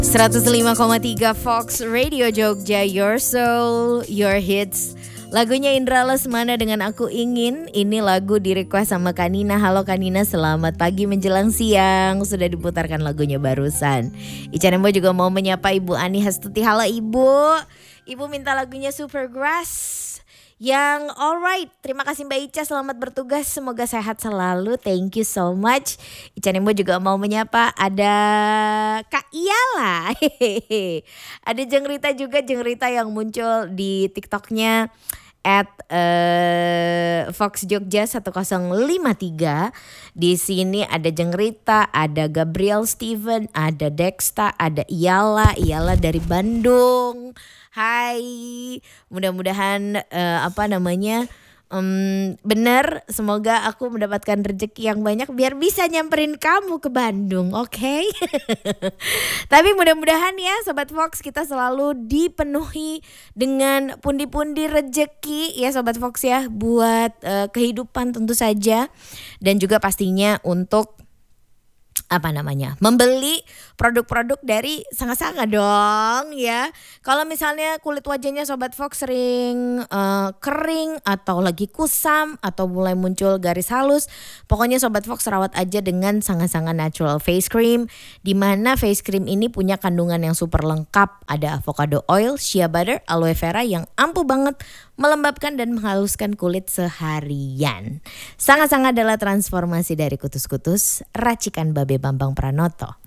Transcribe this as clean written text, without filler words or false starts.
105,3 Fox Radio Jogja, Your Soul, Your Hits. Lagunya Indra Lesmana dengan Aku Ingin. Ini lagu di request sama Kanina. Halo Kanina, selamat pagi menjelang siang. Sudah diputarkan lagunya barusan. Ica Nembo juga mau menyapa Ibu Ani Hastuti. Halo Ibu. Ibu minta lagunya Supergrass yang alright. Terima kasih Mbak Ica, selamat bertugas. Semoga sehat selalu. Thank you so much. Ica Nembo juga mau menyapa ada Kak Iyala. Ada Jengrita juga, Jengrita yang muncul di TikToknya @Fox Jogja 1053. Di sini ada Jengrita, ada Gabriel Steven, ada Dexta, ada Iyala dari Bandung. Hai, mudah-mudahan benar, semoga aku mendapatkan rezeki yang banyak biar bisa nyamperin kamu ke Bandung, oke? Tapi mudah-mudahan ya Sobat Fox, kita selalu dipenuhi dengan pundi-pundi rezeki ya Sobat Fox ya, buat kehidupan tentu saja, dan juga pastinya untuk membeli produk-produk dari Sanga-Sanga dong ya. Kalau misalnya kulit wajahnya Sobat Fox sering kering atau lagi kusam atau mulai muncul garis halus, pokoknya Sobat Fox rawat aja dengan Sanga-Sanga Natural Face Cream, di mana face cream ini punya kandungan yang super lengkap. Ada avocado oil, shea butter, aloe vera yang ampuh banget melembabkan dan menghaluskan kulit seharian. Sanga-Sanga adalah transformasi dari kutus-kutus, racikan Babe Bambang Pranoto.